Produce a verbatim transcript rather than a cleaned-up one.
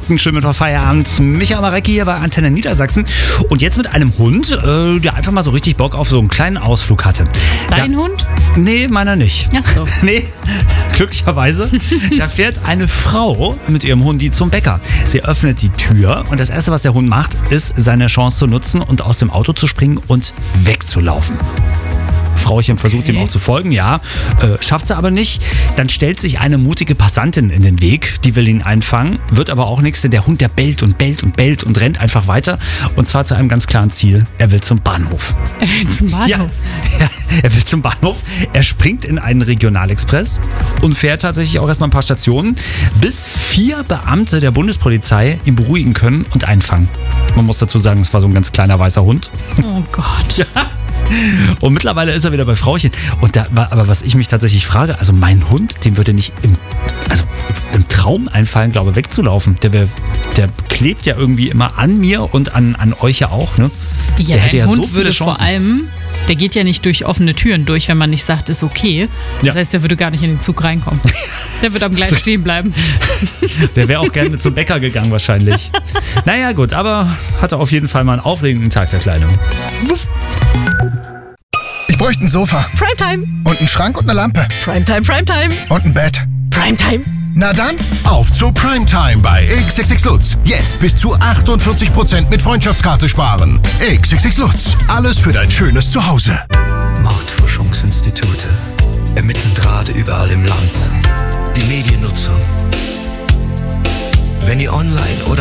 guten schönen Mittwoch Feierabend. Michael Marecki hier bei Antenne Niedersachsen. Und jetzt mit einem Hund, äh, der einfach mal so richtig Bock auf so einen kleinen Ausflug hatte. Dein ja, Hund? Nee, meiner nicht. Ach so. Nee, glücklicherweise. Da fährt eine Frau mit ihrem Hundi zum Bäcker. Sie öffnet die Tür und das Erste, was der Hund macht, ist, seine Chance zu nutzen und aus dem Auto zu springen und wegzulaufen. Frauchen versucht Okay. ihm auch zu folgen, ja, äh, schafft sie aber nicht. Dann stellt sich eine mutige Passantin in den Weg, die will ihn einfangen, wird aber auch nichts, denn der Hund, der bellt und bellt und bellt und rennt einfach weiter und zwar zu einem ganz klaren Ziel, er will zum Bahnhof. Er will zum Bahnhof. Ja, ja, er will zum Bahnhof, er springt in einen Regionalexpress und fährt tatsächlich auch erstmal ein paar Stationen, bis vier Beamte der Bundespolizei ihn beruhigen können und einfangen. Man muss dazu sagen, es war so ein ganz kleiner weißer Hund. Oh Gott. Und mittlerweile ist er wieder bei Frauchen. Und da, aber was ich mich tatsächlich frage, also mein Hund, dem würde nicht im, also im Traum einfallen, glaube ich, wegzulaufen. Der, wär, der klebt ja irgendwie immer an mir und an, an euch ja auch, ne? Ja, der hätte dein ja Hund so viele würde Chancen. vor allem, der geht ja nicht durch offene Türen durch, wenn man nicht sagt, ist okay. Das Ja. heißt, der würde gar nicht in den Zug reinkommen. Der würde am Gleis stehen bleiben. Der wäre auch gerne mit zum Bäcker gegangen wahrscheinlich. Naja gut, aber hatte auf jeden Fall mal einen aufregenden Tag, der Kleine. Wuff. Ich bräuchte ein Sofa Primetime, und einen Schrank und eine Lampe Primetime, Primetime, und ein Bett. Primetime. Na dann, Auf zu Primetime bei X X X Lutz. Jetzt bis zu achtundvierzig Prozent mit Freundschaftskarte sparen. X X X Lutz. Alles für dein schönes Zuhause. Mordforschungsinstitute ermitteln gerade überall im Land. Die Mediennutzung. Wenn ihr online oder